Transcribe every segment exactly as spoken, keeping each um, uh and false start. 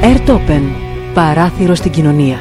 Ερτόπεν. Παράθυρο στην κοινωνία.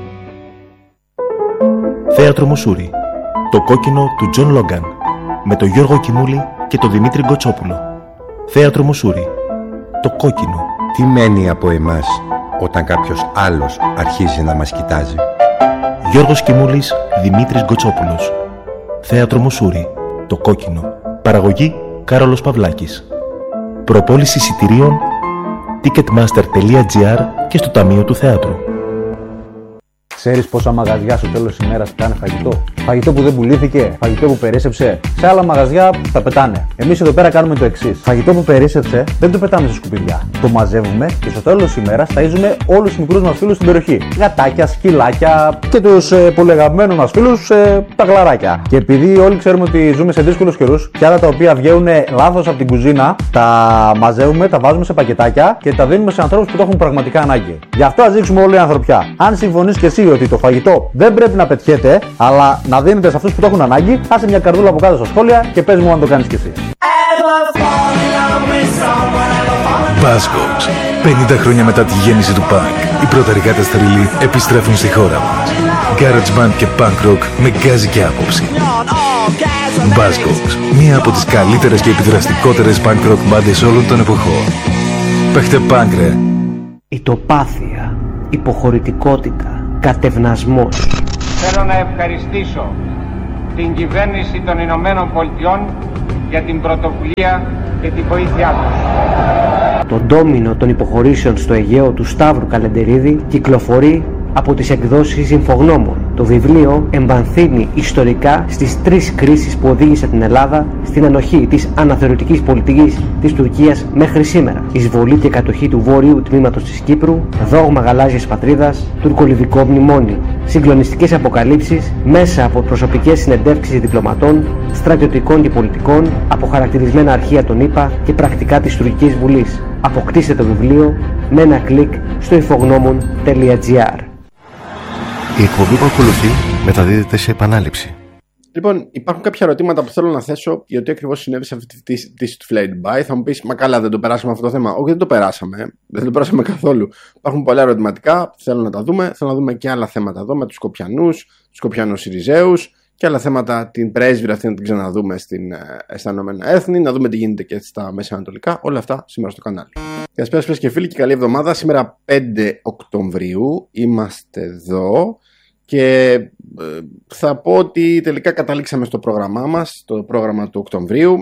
Θέατρο Μουσούρι. Το κόκκινο του Τζον Λόγκαν. Με τον Γιώργο Κιμούλη και τον Δημήτρη Γκοτσόπουλο. Θέατρο Μουσούρι. Το κόκκινο. Τι μένει από εμάς όταν κάποιος άλλος αρχίζει να μας κοιτάζει? Γιώργος Κιμούλης, Δημήτρης Γκοτσόπουλος. Θέατρο Μουσούρι. Το κόκκινο. Παραγωγή Κάρολος Παυλάκης. Προπόληση εισιτηρίων ticketmaster τελεία gr και στο Ταμείο του Θεάτρου. Ξέρεις πόσα μαγαζιά στο τέλος της ημέρας πετάνε φαγητό? Φαγητό που δεν πουλήθηκε, φαγητό που περίσσεψε. Σε άλλα μαγαζιά τα πετάνε. Εμείς εδώ πέρα κάνουμε το εξής. Φαγητό που περίσσεψε δεν το πετάμε σε σκουπιδιά. Το μαζεύουμε και στο τέλος της ημέρας ταΐζουμε όλους τους μικρούς μας φίλους στην περιοχή. Γατάκια, σκυλάκια και τους ε, πολύ αγαπημένους μας φίλους, ε, τα γλαράκια. Και επειδή όλοι ξέρουμε ότι ζούμε σε δύσκολους καιρούς, και άλλα τα οποία βγαίνουν λάθος από την κουζίνα, τα μαζεύουμε, τα βάζουμε σε πακετάκια και τα δίνουμε σε ανθρώπους που το έχουν πραγματικά ανάγκη. Γι' αυτό ας δείξουμε όλη η ανθρωπιά. Αν συμφωνείς και εσύ ότι το φαγητό δεν πρέπει να πετιέται, αλλά να δίνεται σε αυτούς που το έχουν ανάγκη, άσε μια καρδούλα από κάτω στα σχόλια και πες μου αν το κάνεις κι εσύ. Buzzcocks. πενήντα χρόνια μετά τη γέννηση του punk, οι πρωταρικάτες θρύλοι επιστρέφουν στη χώρα μας. Garage band και punk rock με γκάζι και άποψη. Buzzcocks. Μία από τις καλύτερες και επιδραστικότερες punk rock μπάντες όλων των εποχών. Παίχτε punk, ρε. Ητοπάθεια, υποχωρητικότητα, κατευνασμός. Θέλω να ευχαριστήσω την κυβέρνηση των Ηνωμένων Πολιτειών για την πρωτοβουλία και την βοήθειά τους. Το ντόμινο των υποχωρήσεων στο Αιγαίο του Σταύρου Καλεντερίδη κυκλοφορεί από τις εκδόσεις Ινφογνώμων. Το βιβλίο εμβαθύνει ιστορικά στις τρεις κρίσεις που οδήγησε την Ελλάδα στην ανοχή της αναθεωρητικής πολιτικής της Τουρκίας μέχρι σήμερα. Εισβολή και κατοχή του βόρειου τμήματος της Κύπρου, δόγμα γαλάζιας πατρίδας, τουρκολιβικό μνημόνιο. Συγκλονιστικές αποκαλύψεις μέσα από προσωπικές συνεντεύξεις διπλωματών, στρατιωτικών και πολιτικών, αποχαρακτηρισμένα αρχεία των ΗΠΑ και πρακτικά της Τουρκικής Βουλής. Αποκτήστε το βιβλίο με ένα κλικ στο infognomon τελεία gr. Η εκπομπή που ακολουθεί μεταδίδεται σε επανάληψη. Λοιπόν, υπάρχουν κάποια ερωτήματα που θέλω να θέσω για το ακριβώς συνέβη σε αυτή τη πτήση του Fly Dubai. Θα μου πεις, μα καλά, δεν το περάσαμε αυτό το θέμα. Όχι, δεν το περάσαμε. Δεν το περάσαμε καθόλου. Υπάρχουν πολλά ερωτηματικά. Θέλω να τα δούμε. Θέλω να δούμε και άλλα θέματα εδώ με τους Σκοπιανούς, τους Σκοπιανούς Συριζέους και άλλα θέματα. Την πρέσβυρα αυτή να την ξαναδούμε στην ε, αισθανόμενα έθνη. Να δούμε τι γίνεται και στα Μέσα Ανατολικά. Όλα αυτά σήμερα στο κανάλι. Καλησπέρα σας και φίλοι και καλή εβδομάδα. Σήμερα πέντε Οκτωβρίου είμαστε εδώ. Και ε, θα πω ότι τελικά καταλήξαμε στο πρόγραμμά μας, το πρόγραμμα του Οκτωβρίου.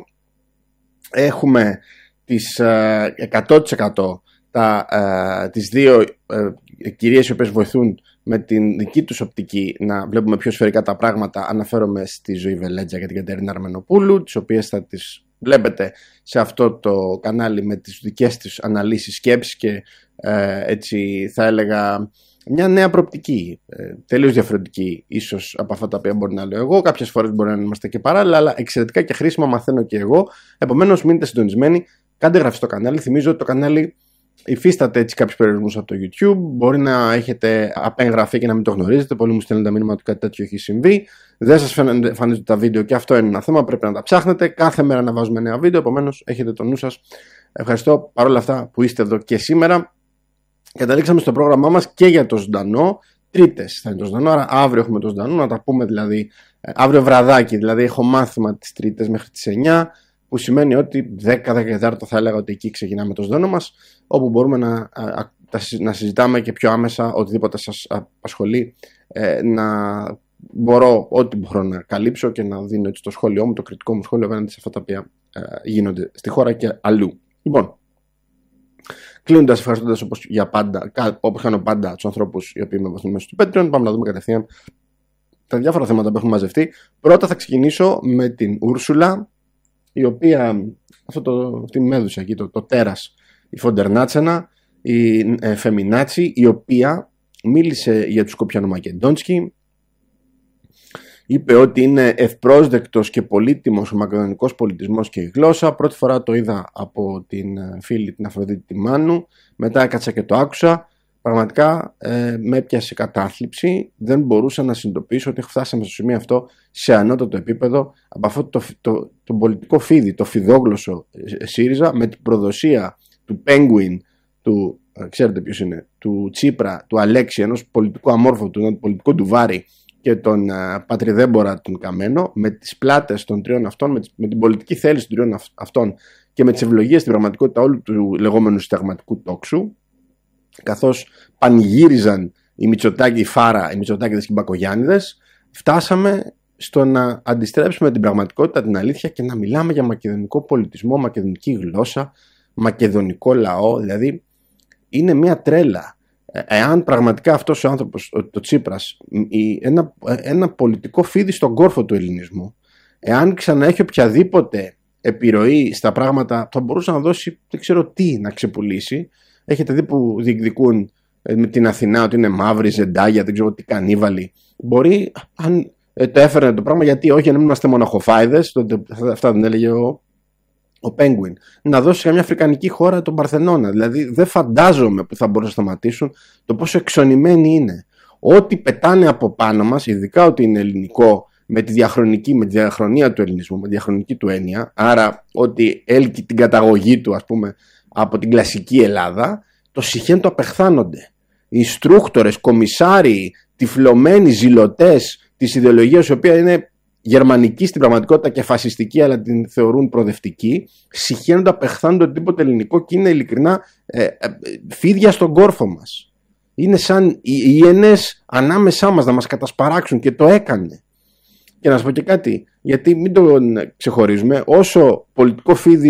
Έχουμε τις ε, εκατό τοις εκατό τα, ε, τις δύο ε, κυρίες οι οποίες βοηθούν με την δική τους οπτική να βλέπουμε πιο σφαιρικά τα πράγματα. Αναφέρομαι στη Ζωή Βελέτζα και την Κατερίνα Αρμενοπούλου, τις οποίες θα τις βλέπετε σε αυτό το κανάλι με τις δικές τους αναλύσεις, σκέψεις και ε, έτσι θα έλεγα μια νέα προοπτική, ε, τελείως διαφορετική ίσως από αυτά τα οποία μπορεί να λέω εγώ. Κάποιες φορές μπορεί να είμαστε και παράλληλα, αλλά εξαιρετικά και χρήσιμα μαθαίνω και εγώ. Επομένως, μείνετε συντονισμένοι, κάντε εγγραφή στο κανάλι. Θυμίζω ότι το κανάλι υφίσταται έτσι κάποιους περιορισμούς από το YouTube. Μπορεί να έχετε απεγγραφή και να μην το γνωρίζετε. Πολλοί μου στέλνουν τα μήνυμα ότι κάτι τέτοιο έχει συμβεί. Δεν σας εμφανίζονται τα βίντεο και αυτό είναι ένα θέμα. Πρέπει να τα ψάχνετε. Κάθε μέρα να βάζουμε νέα βίντεο. Επομένως, έχετε το νου σας. Ευχαριστώ παρόλα αυτά που είστε εδώ και σήμερα. Καταλήξαμε στο πρόγραμμά μας και για το ζωντανό. Τρίτες θα είναι το ζωντανό, άρα αύριο έχουμε το ζωντανό. Να τα πούμε δηλαδή αύριο βραδάκι. Δηλαδή έχω μάθημα τις Τρίτες μέχρι τις εννιά, που σημαίνει ότι δέκα δέκα θα έλεγα ότι εκεί ξεκινάμε το ζωντανό μας, όπου μπορούμε να, να συζητάμε και πιο άμεσα οτιδήποτε σας απασχολεί, να μπορώ ό,τι μπορώ να καλύψω και να δίνω έτσι το σχόλιο μου, το κριτικό μου σχόλιο απέναντι σε αυτά τα οποία γίνονται στη χώρα και αλλού. Λοιπόν. Κλείνοντας, ευχαριστώντας όπως, για πάντα, όπως κάνω πάντα τους ανθρώπους οι οποίοι με βοηθούν μέσω του Patreon, πάμε να δούμε κατευθείαν τα διάφορα θέματα που έχουν μαζευτεί. Πρώτα θα ξεκινήσω με την Ούρσουλα, η οποία, αυτό το, αυτή η μέδουσα εκεί, το, το τέρας, η Φοντερνάτσενα, η ε, Φεμινάτσι, η οποία μίλησε για τους Σκοπιανομακεντόνσκι. Είπε ότι είναι ευπρόσδεκτος και πολύτιμος ο μακεδονικός πολιτισμός και η γλώσσα. Πρώτη φορά το είδα από την φίλη την Αφροδίτη Μάνου. Μετά έκατσα και το άκουσα. Πραγματικά ε, με έπιασε κατάθλιψη. Δεν μπορούσα να συνειδητοποιήσω ότι φτάσαμε στο σημείο αυτό σε ανώτατο επίπεδο από αυτό το, το, το, το πολιτικό φίδι, το φιδόγλωσσο ΣΥΡΙΖΑ, με την προδοσία του Penguin, του, ξέρετε ποιος είναι, του Τσίπρα, του Αλέξη, ενός πολιτικού αμόρφωτου, του πολιτικού του Βάρη και τον uh, πατριδέμπορα τον Καμένο, με τις πλάτες των τριών αυτών, με, τις, με την πολιτική θέληση των τριών αυτών και με τις ευλογίες στην πραγματικότητα όλου του λεγόμενου συνταγματικού τόξου, καθώς πανηγύριζαν οι Μητσοτάκη, η Φάρα, οι Μητσοτάκηδες και οι Μπακογιάννηδες, φτάσαμε στο να αντιστρέψουμε την πραγματικότητα, την αλήθεια και να μιλάμε για μακεδονικό πολιτισμό, μακεδονική γλώσσα, μακεδονικό λαό. Δηλαδή είναι μια τρέλα. Εάν πραγματικά αυτός ο άνθρωπος, ο, το Τσίπρας, ένα, ένα πολιτικό φίδι στον κόρφο του ελληνισμού, εάν ξαναέχει οποιαδήποτε επιρροή στα πράγματα, θα μπορούσε να δώσει δεν ξέρω τι να ξεπουλήσει. Έχετε δει που διεκδικούν με την Αθηνά ότι είναι μαύρη, ζεντάγια, δεν ξέρω τι κανίβαλοι. Μπορεί, αν ε, το έφερε το πράγμα, γιατί όχι, αν είμαστε μοναχοφάιδες, τότε αυτά δεν έλεγε ο, ο Πέγκουιν, να δώσει σε μια αφρικανική χώρα τον Παρθενώνα. Δηλαδή δεν φαντάζομαι που θα μπορούν να σταματήσουν το πόσο εξονημένοι είναι. Ό,τι πετάνε από πάνω μας, ειδικά ότι είναι ελληνικό, με τη διαχρονική, με τη διαχρονία του ελληνισμού, με τη διαχρονική του έννοια, άρα ότι έλκει την καταγωγή του, ας πούμε, από την κλασική Ελλάδα, το συχέν το απεχθάνονται. Οι στρούκτορες, κομισάροι, τυφλωμένοι ζηλωτές της ιδεολογίας, η οποία είναι γερμανική στην πραγματικότητα και φασιστική, αλλά την θεωρούν προοδευτική, συχαίνονται, απεχθάνονται οτιδήποτε ελληνικό και είναι ειλικρινά ε, ε, φίδια στον κόρφο μας. Είναι σαν οι ιενές ανάμεσά μας να μας κατασπαράξουν, και το έκανε. Και να σας πω και κάτι, γιατί μην το ξεχωρίζουμε, όσο πολιτικό φίδι